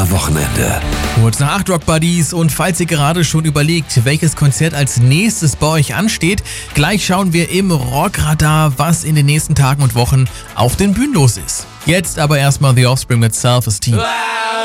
Wochenende. Kurz nach 8 Rock Buddies, und falls ihr gerade schon überlegt, welches Konzert als nächstes bei euch ansteht, gleich schauen wir im Rockradar, was in den nächsten Tagen und Wochen auf den Bühnen los ist. Jetzt aber erstmal The Offspring mit Self-Esteem. Wow.